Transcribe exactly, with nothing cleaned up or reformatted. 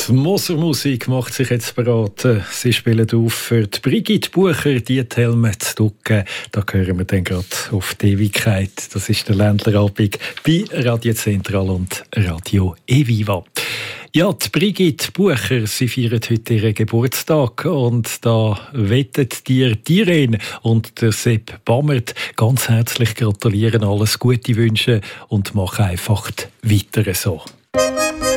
Die Moser-Musik macht sich jetzt bereit. Sie spielen auf für die Brigitte Bucher, die Helme zu ducken. Da hören wir dann gerade auf die Ewigkeit. Das ist der Ländlerabend bei Radio Zentral und Radio Eviva. Ja, die Brigitte Bucher, sie feiert heute ihren Geburtstag und da wettet dir die Irene und der Sepp Bammert ganz herzlich gratulieren, alles Gute wünschen und mach einfach weiter so.